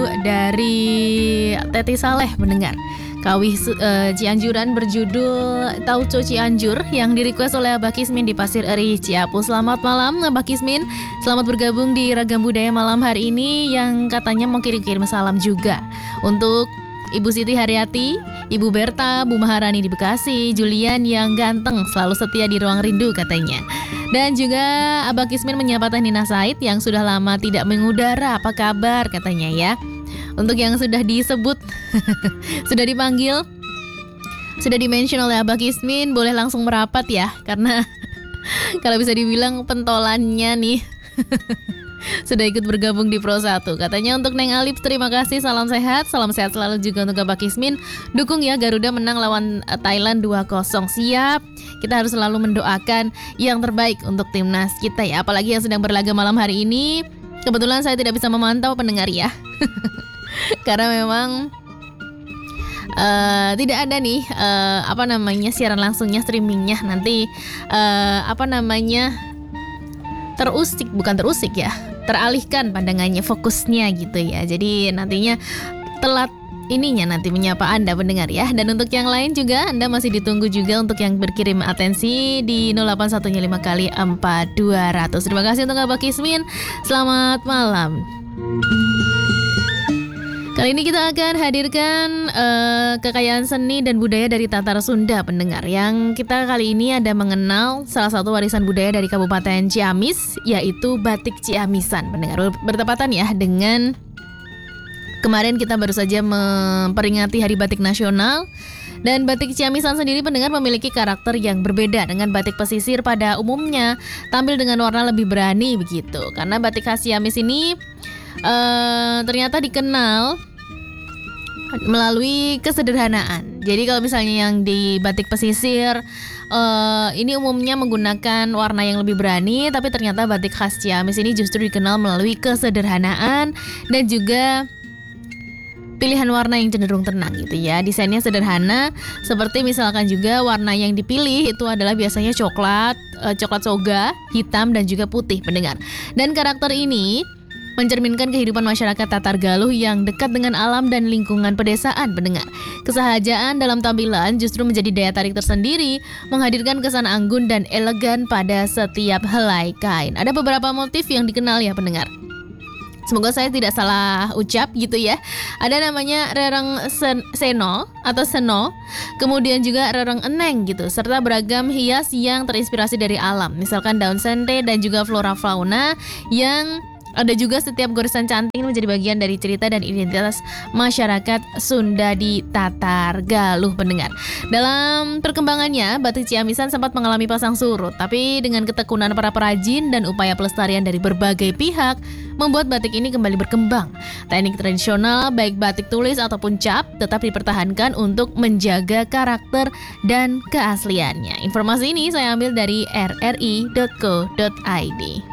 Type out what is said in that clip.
dari Teti Saleh mendengar Kawih Cianjuran berjudul Tauco Cianjur yang direquest oleh Abah Kismin di Pasir Eri Ciapu. Selamat malam Abah Kismin, selamat bergabung di Ragam Budaya malam hari ini, yang katanya mau kirim-kirim salam juga untuk Ibu Siti Haryati, Ibu Berta, Bu Maharani di Bekasi, Julian yang ganteng selalu setia di ruang rindu katanya. Dan juga Abah Kismin menyapa Teh Nina Said yang sudah lama tidak mengudara, apa kabar katanya ya. Untuk yang sudah disebut, sudah dipanggil, sudah dimention oleh Abah Kismin, boleh langsung merapat ya. Karena kalau bisa dibilang pentolannya nih sudah ikut bergabung di Pro 1. Katanya untuk Neng Alip, terima kasih, salam sehat selalu juga untuk Abah Kismin. Dukung ya Garuda menang lawan Thailand 2-0. Siap, kita harus selalu mendoakan yang terbaik untuk timnas kita ya. Apalagi yang sedang berlaga malam hari ini. Kebetulan saya tidak bisa memantau pendengar ya karena memang tidak ada nih siaran langsungnya, streamingnya nanti teralihkan pandangannya, fokusnya gitu ya. Jadi nantinya telat ininya nanti menyapa Anda pendengar ya. Dan untuk yang lain juga Anda masih ditunggu juga untuk yang berkirim atensi di 0815 kali 4200. Terima kasih untuk Abah Kismin. Selamat malam. Kali ini kita akan hadirkan kekayaan seni dan budaya dari Tatar Sunda pendengar. Yang kita kali ini ada mengenal salah satu warisan budaya dari Kabupaten Ciamis, yaitu batik Ciamisan pendengar. Bertepatan ya dengan kemarin kita baru saja memperingati Hari Batik Nasional. Dan batik Ciamisan sendiri pendengar memiliki karakter yang berbeda dengan batik pesisir pada umumnya, tampil dengan warna lebih berani begitu. Karena batik khas Ciamis ini ternyata dikenal melalui kesederhanaan. Jadi kalau misalnya yang di batik pesisir ini umumnya menggunakan warna yang lebih berani, tapi ternyata batik khas Ciamis ini justru dikenal melalui kesederhanaan dan juga pilihan warna yang cenderung tenang gitu ya. Desainnya sederhana, seperti misalkan juga warna yang dipilih itu adalah biasanya coklat soga, hitam dan juga putih pendengar. Dan karakter ini mencerminkan kehidupan masyarakat Tatar Galuh yang dekat dengan alam dan lingkungan pedesaan pendengar. Kesahajaan dalam tampilan justru menjadi daya tarik tersendiri, menghadirkan kesan anggun dan elegan pada setiap helai kain. Ada beberapa motif yang dikenal ya pendengar. Semoga saya tidak salah ucap gitu ya. Ada namanya rereng seno atau seno, kemudian juga rereng eneng gitu, serta beragam hias yang terinspirasi dari alam. Misalkan daun sente dan juga flora fauna yang ada juga. Setiap goresan cantik menjadi bagian dari cerita dan identitas masyarakat Sunda di Tatar Galuh pendengar. Dalam perkembangannya, batik Ciamisan sempat mengalami pasang surut, tapi dengan ketekunan para perajin dan upaya pelestarian dari berbagai pihak, membuat batik ini kembali berkembang. Teknik tradisional, baik batik tulis ataupun cap, tetap dipertahankan untuk menjaga karakter dan keasliannya. Informasi ini saya ambil dari rri.co.id.